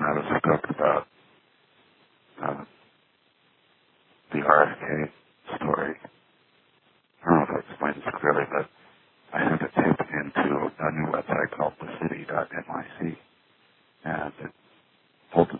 I was hooked about the RFK story. I don't know if I explained this clearly, but